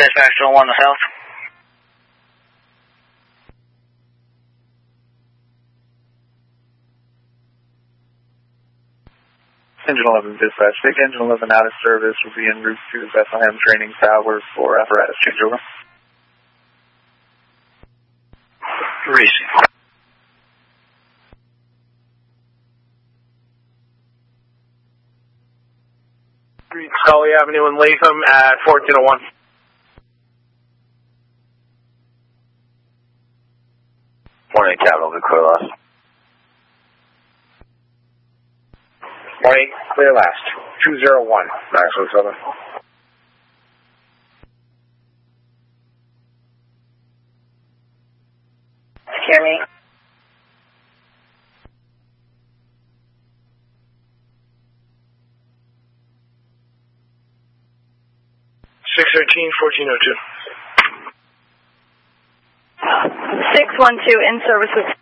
Dispatch 1 to South. Engine 11 dispatch. Take Engine 11 out of service. Will be en route to Bethlehem Training Tower for apparatus changeover. Racing. Scully Avenue in Latham at 1401. Morning, Capital, good clear last. Morning, clear last. 201, Maxwell Southern. Hear me? Six 1402. 612 in service with